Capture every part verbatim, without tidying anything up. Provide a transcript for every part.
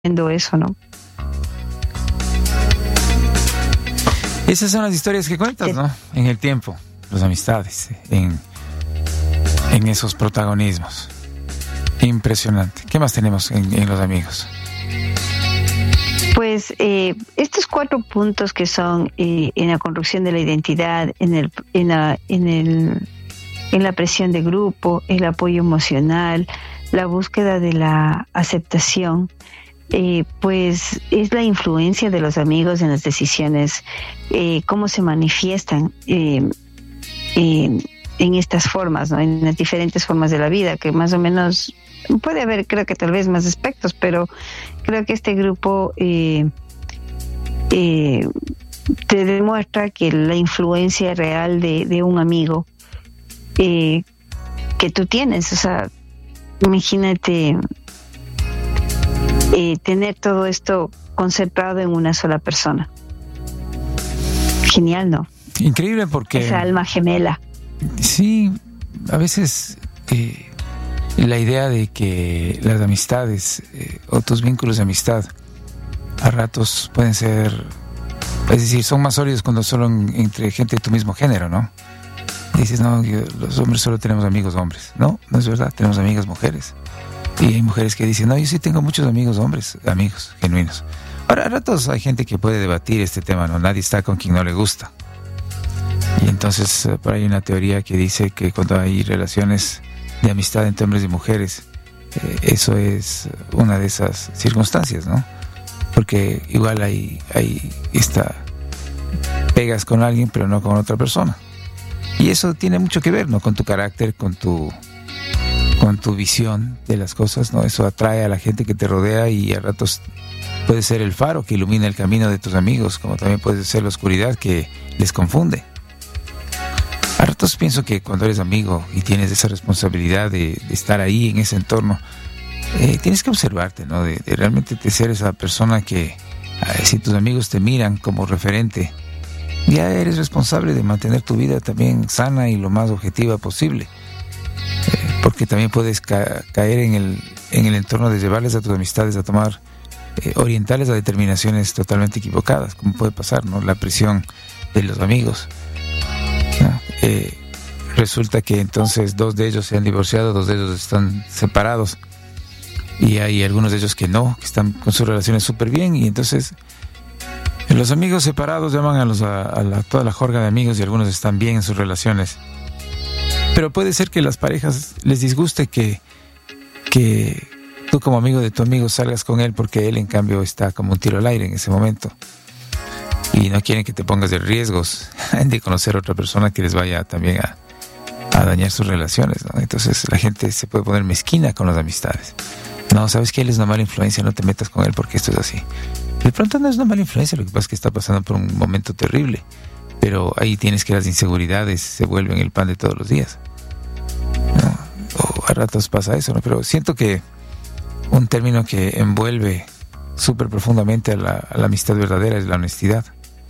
viendo eso, ¿no? Esas son las historias que cuentas, ¿no? En el tiempo, las amistades, en, en esos protagonismos. Impresionante. ¿Qué más tenemos en, en los amigos? Pues eh, estos cuatro puntos que son eh, en la construcción de la identidad, en el, en la, en el, en la presión de grupo, el apoyo emocional, la búsqueda de la aceptación, eh, pues es la influencia de los amigos en las decisiones, eh, cómo se manifiestan eh, eh, en estas formas, ¿no? En las diferentes formas de la vida, que más o menos puede haber, creo que tal vez más aspectos, pero creo que este grupo eh, eh, te demuestra que la influencia real de, de un amigo eh, que tú tienes, o sea, imagínate eh, tener todo esto concentrado en una sola persona. Genial, ¿no? Increíble, porque esa alma gemela. Sí, a veces eh, la idea de que las amistades eh, o tus vínculos de amistad a ratos pueden ser, es decir, son más sólidos cuando solo en, entre gente de tu mismo género, ¿no? Dices, no, yo, los hombres solo tenemos amigos hombres. No, no es verdad, tenemos amigas mujeres. Y hay mujeres que dicen, no, yo sí tengo muchos amigos hombres, amigos genuinos. Ahora, a ratos hay gente que puede debatir este tema, ¿no? Nadie está con quien no le gusta. Y entonces, por ahí hay una teoría que dice que cuando hay relaciones de amistad entre hombres y mujeres, eh, eso es una de esas circunstancias, ¿no? Porque igual hay, hay esta, pegas con alguien pero no con otra persona. Y eso tiene mucho que ver, ¿no? Con tu carácter, con tu, con tu visión de las cosas, ¿no? Eso atrae a la gente que te rodea y a ratos puede ser el faro que ilumina el camino de tus amigos, como también puede ser la oscuridad que les confunde. A ratos pienso que cuando eres amigo y tienes esa responsabilidad de, de estar ahí en ese entorno, eh, tienes que observarte, ¿no? De, de realmente de ser esa persona que, eh, si tus amigos te miran como referente, ya eres responsable de mantener tu vida también sana y lo más objetiva posible. Eh, porque también puedes ca- caer en el, en el entorno de llevarles a tus amistades a tomar, eh, orientarles a determinaciones totalmente equivocadas, como puede pasar, ¿no? La presión de los amigos. ¿No? Eh, resulta que entonces dos de ellos se han divorciado, dos de ellos están separados y hay algunos de ellos que no, que están con sus relaciones súper bien, y entonces los amigos separados llaman a, los, a, a la, toda la jorga de amigos y algunos están bien en sus relaciones. Pero puede ser que las parejas les disguste que, que tú como amigo de tu amigo salgas con él, porque él en cambio está como un tiro al aire en ese momento. Y no quieren que te pongas de riesgos de conocer a otra persona que les vaya también a, a dañar sus relaciones, ¿no? Entonces la gente se puede poner mezquina con las amistades. No, ¿sabes qué? Él es una mala influencia, no te metas con él porque esto es así. De pronto no es una mala influencia, lo que pasa es que está pasando por un momento terrible. Pero ahí tienes que las inseguridades se vuelven el pan de todos los días, ¿no? O a ratos pasa eso, ¿no? Pero siento que un término que envuelve súper profundamente a la, a la amistad verdadera es la honestidad.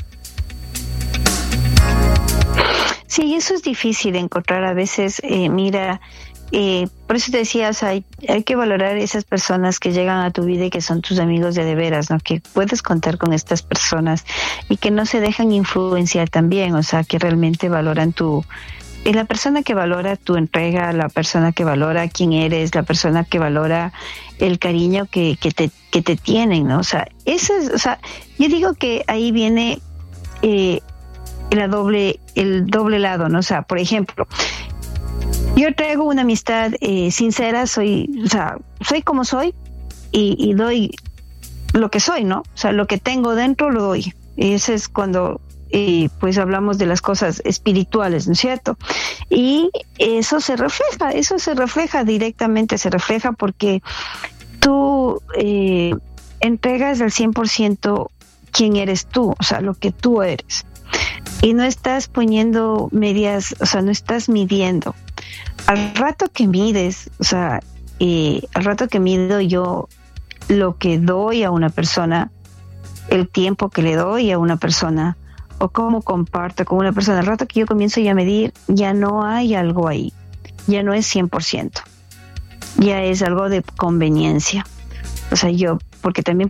Sí, eso es difícil de encontrar a veces. Eh, mira, eh, por eso te decía, o sea, hay, hay que valorar esas personas que llegan a tu vida y que son tus amigos de de veras, ¿no? Que puedes contar con estas personas y que no se dejan influenciar también, o sea, que realmente valoran tu... Es la persona que valora tu entrega, la persona que valora quién eres, la persona que valora el cariño que, que, te, que te tienen, ¿no? O sea, eso es, o sea, yo digo que ahí viene eh, la doble, el doble lado, ¿no? O sea, por ejemplo, yo traigo una amistad eh, sincera, soy, o sea, soy como soy y, y doy lo que soy, ¿no? O sea, lo que tengo dentro lo doy. Y ese es cuando... Eh, pues hablamos de las cosas espirituales, ¿no es cierto? Y eso se refleja, eso se refleja directamente, se refleja porque tú eh, entregas al cien por ciento quién eres tú, o sea, lo que tú eres. Y no estás poniendo medias, o sea, no estás midiendo. Al rato que mides, o sea, eh, al rato que mido yo lo que doy a una persona, el tiempo que le doy a una persona, o cómo comparto con una persona, al rato que yo comienzo ya a medir, ya no hay algo ahí, ya no es cien por ciento, ya es algo de conveniencia, o sea, yo, porque también